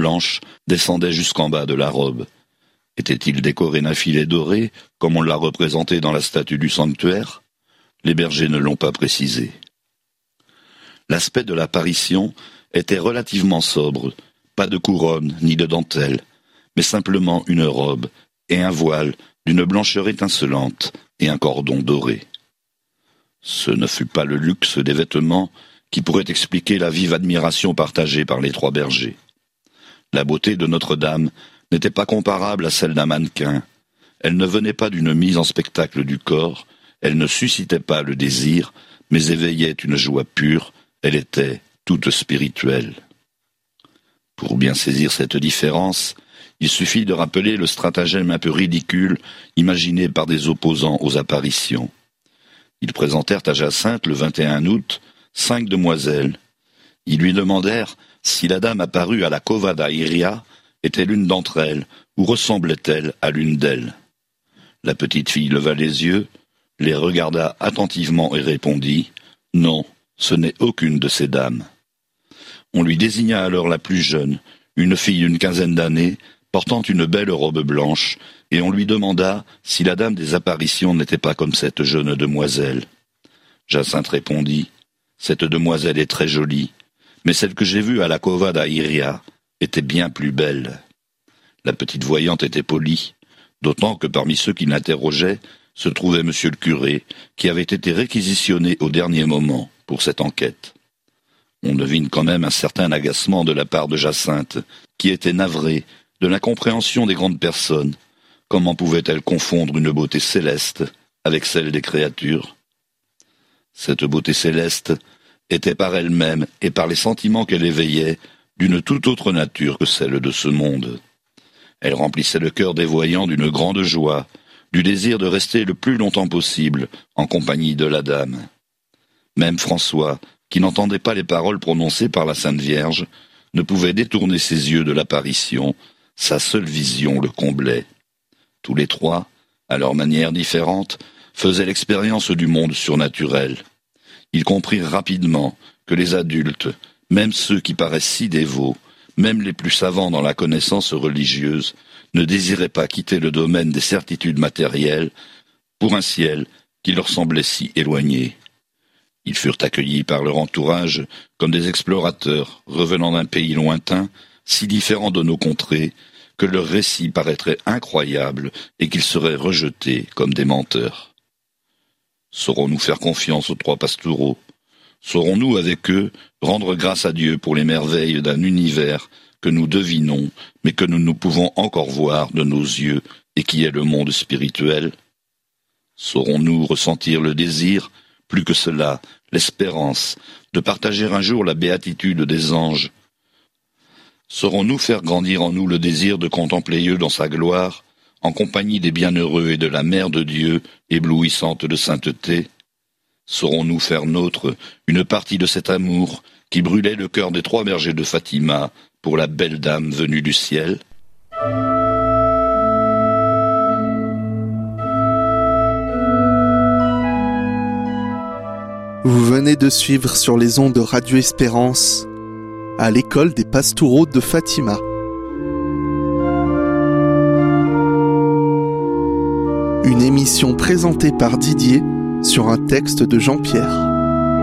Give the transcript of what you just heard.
blanche descendait jusqu'en bas de la robe. Était-il décoré d'un filet doré, comme on l'a représenté dans la statue du sanctuaire ? Les bergers ne l'ont pas précisé. L'aspect de l'apparition était relativement sobre, pas de couronne ni de dentelle, mais simplement une robe et un voile d'une blancheur étincelante et un cordon doré. Ce ne fut pas le luxe des vêtements qui pourrait expliquer la vive admiration partagée par les trois bergers. La beauté de Notre-Dame n'était pas comparable à celle d'un mannequin. Elle ne venait pas d'une mise en spectacle du corps, elle ne suscitait pas le désir, mais éveillait une joie pure, elle était toute spirituelle. Pour bien saisir cette différence, il suffit de rappeler le stratagème un peu ridicule imaginé par des opposants aux apparitions. Ils présentèrent à Jacinthe le 21 août 5 demoiselles. Ils lui demandèrent si la dame apparue à la Cova da Iria était l'une d'entre elles ou ressemblait-elle à l'une d'elles. La petite fille leva les yeux, les regarda attentivement et répondit « Non, ce n'est aucune de ces dames ». On lui désigna alors la plus jeune, une fille d'une quinzaine d'années, portant une belle robe blanche, et on lui demanda si la dame des apparitions n'était pas comme cette jeune demoiselle. Jacinthe répondit « Cette demoiselle est très jolie, mais celle que j'ai vue à la Cova da Iria était bien plus belle. » La petite voyante était polie, d'autant que parmi ceux qui l'interrogeaient se trouvait monsieur le curé, qui avait été réquisitionné au dernier moment pour cette enquête. On devine quand même un certain agacement de la part de Jacinthe, qui était navrée de l'incompréhension des grandes personnes. Comment pouvait-elle confondre une beauté céleste avec celle des créatures ? Cette beauté céleste était par elle-même et par les sentiments qu'elle éveillait d'une toute autre nature que celle de ce monde. Elle remplissait le cœur des voyants d'une grande joie, du désir de rester le plus longtemps possible en compagnie de la dame. Même François, qui n'entendait pas les paroles prononcées par la Sainte Vierge, ne pouvait détourner ses yeux de l'apparition, sa seule vision le comblait. Tous les trois, à leur manière différente, faisaient l'expérience du monde surnaturel. Ils comprirent rapidement que les adultes, même ceux qui paraissent si dévots, même les plus savants dans la connaissance religieuse, ne désiraient pas quitter le domaine des certitudes matérielles pour un ciel qui leur semblait si éloigné. Ils furent accueillis par leur entourage comme des explorateurs revenant d'un pays lointain, si différent de nos contrées, que leur récit paraîtrait incroyable et qu'ils seraient rejetés comme des menteurs. Saurons-nous faire confiance aux trois pastoraux ? Saurons-nous avec eux rendre grâce à Dieu pour les merveilles d'un univers que nous devinons, mais que nous ne pouvons encore voir de nos yeux et qui est le monde spirituel ? Saurons-nous ressentir le désir, plus que cela, l'espérance, de partager un jour la béatitude des anges ? Saurons-nous faire grandir en nous le désir de contempler Dieu dans sa gloire, en compagnie des bienheureux et de la Mère de Dieu, éblouissante de sainteté ? Saurons-nous faire nôtre une partie de cet amour qui brûlait le cœur des trois bergers de Fatima pour la belle dame venue du ciel ? Vous venez de suivre sur les ondes de Radio Espérance à l'école des Pastoureaux de Fatima. Une émission présentée par Didier sur un texte de Jean-Pierre.